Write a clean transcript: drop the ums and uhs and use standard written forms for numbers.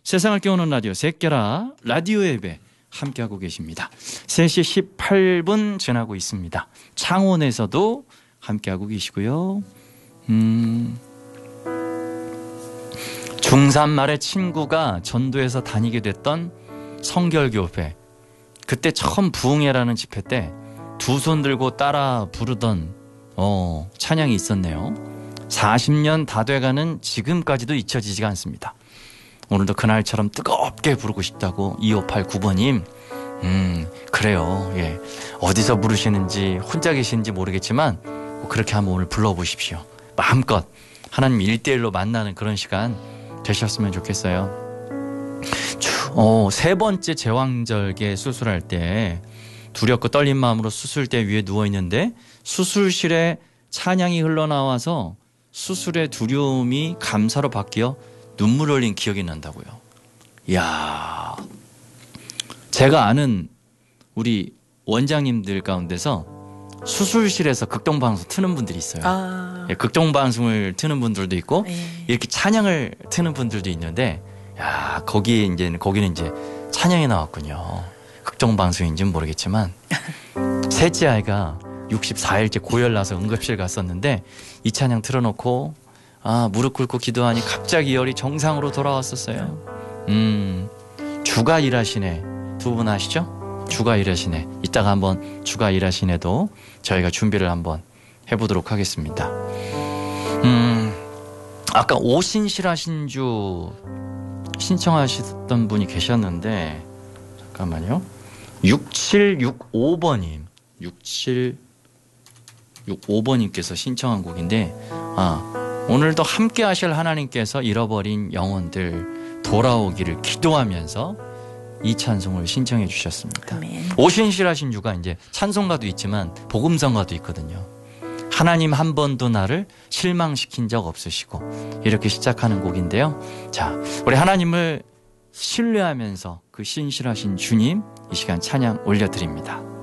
세상을 깨우는 라디오 새끼라 라디오 앱에 함께하고 계십니다. 3시 18분 지나고 있습니다. 창원에서도 함께하고 계시고요. 중3 말에 친구가 전도에서 다니게 됐던 성결교회, 그때 처음 부흥회라는 집회 때 두 손 들고 따라 부르던 찬양이 있었네요. 40년 다 돼가는 지금까지도 잊혀지지가 않습니다. 오늘도 그날처럼 뜨겁게 부르고 싶다고 2589번님. 그래요. 예. 어디서 부르시는지 혼자 계시는지 모르겠지만 그렇게 한번 오늘 불러보십시오. 마음껏 하나님 1대1로 만나는 그런 시간 되셨으면 좋겠어요. 세 번째 제왕절개 수술할 때 두렵고 떨린 마음으로 수술대 위에 누워있는데 수술실에 찬양이 흘러나와서 수술의 두려움이 감사로 바뀌어 눈물 흘린 기억이 난다고요. 이야, 제가 아는 우리 원장님들 가운데서 수술실에서 극동방송 트는 분들이 있어요. 예, 극동방송을 트는 분들도 있고 이렇게 찬양을 트는 분들도 있는데, 야, 거기는 이제 찬양이 나왔군요. 극동방송인지는 모르겠지만 셋째 아이가 64일째 고열나서 응급실 갔었는데 이 찬양 틀어놓고 무릎 꿇고 기도하니 갑자기 열이 정상으로 돌아왔었어요. 주가 일하시네. 두 분 아시죠? 주가 일하시네. 이따가 한번 주가 일하시네도 저희가 준비를 한번 해보도록 하겠습니다. 아까 오신실하신주 신청하셨던 분이 계셨는데 잠깐만요. 6765번님 6765번님께서 신청한 곡인데 오늘도 함께 하실 하나님께서 잃어버린 영혼들 돌아오기를 기도하면서 이 찬송을 신청해 주셨습니다. 아멘. 오신실하신 주가 이제 찬송가도 있지만 복음성가도 있거든요. 하나님 한 번도 나를 실망시킨 적 없으시고 이렇게 시작하는 곡인데요. 자, 우리 하나님을 신뢰하면서 그 신실하신 주님 이 시간 찬양 올려드립니다.